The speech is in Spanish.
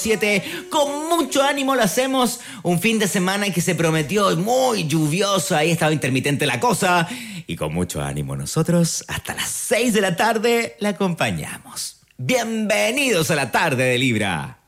7. Con mucho ánimo lo hacemos. Un fin de semana que se prometió muy lluvioso. Ahí estaba intermitente la cosa. Y con mucho ánimo nosotros hasta las 6 de la tarde la acompañamos. Bienvenidos a la tarde de Libra.